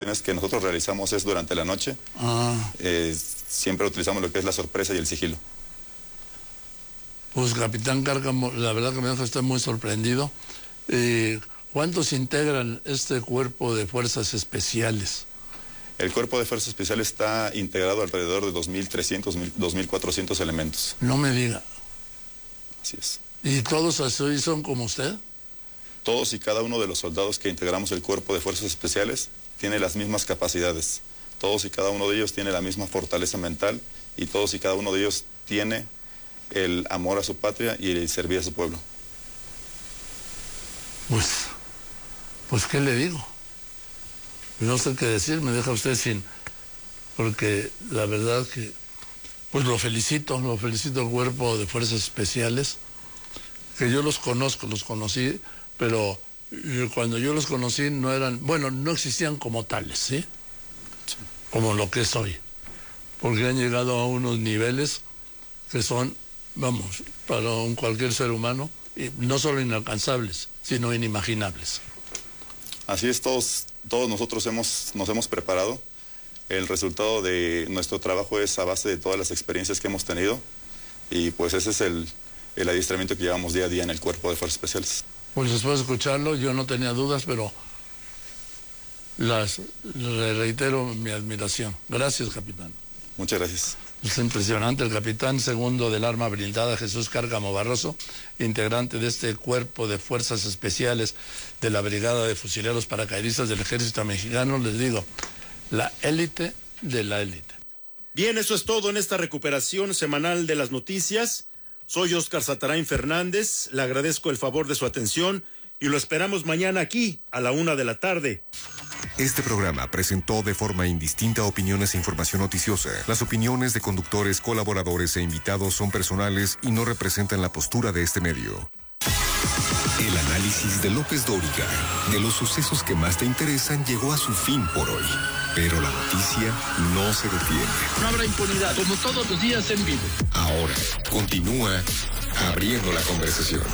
operaciones que nosotros realizamos es durante la noche. Siempre utilizamos lo que es la sorpresa y el sigilo. Pues, capitán Cárcamo, la verdad que me deja estar muy sorprendido. ¿Cuántos integran este cuerpo de fuerzas especiales? El cuerpo de fuerzas especiales está integrado alrededor de 2.300, 2.400 elementos. No me diga. Así es. ¿Y todos así son como usted? Todos y cada uno de los soldados que integramos el cuerpo de fuerzas especiales tiene las mismas capacidades. Todos y cada uno de ellos tiene la misma fortaleza mental y todos y cada uno de ellos tiene el amor a su patria y el servir a su pueblo. Pues ¿qué le digo? No sé qué decir, me deja usted sin... Porque la verdad que... Pues lo felicito al cuerpo de fuerzas especiales, que yo los conocí, pero cuando yo los conocí no eran... Bueno, no existían como tales, ¿sí? Sí. Como lo que es hoy. Porque han llegado a unos niveles que son, vamos, para cualquier ser humano, y no solo inalcanzables, sino inimaginables. Así es, todos nosotros nos hemos preparado. El resultado de nuestro trabajo es a base de todas las experiencias que hemos tenido y pues ese es el adiestramiento que llevamos día a día en el Cuerpo de Fuerzas Especiales. Pues después de escucharlo, yo no tenía dudas, pero le reitero mi admiración. Gracias, capitán. Muchas gracias. Es impresionante, el capitán segundo del arma blindada, Jesús Cárcamo Barroso, integrante de este Cuerpo de Fuerzas Especiales de la Brigada de Fusileros Paracaidistas del Ejército Mexicano. Les digo, la élite de la élite. Bien, eso es todo en esta recuperación semanal de las noticias. Soy Óscar Satarain Fernández, le agradezco el favor de su atención y lo esperamos mañana aquí a la 1:00 p.m. Este programa presentó de forma indistinta opiniones e información noticiosa. Las opiniones de conductores, colaboradores e invitados son personales y no representan la postura de este medio. El análisis de López Dóriga de los sucesos que más te interesan llegó a su fin por hoy. Pero la noticia no se detiene. No habrá impunidad, como todos los días en vivo. Ahora, continúa abriendo la conversación.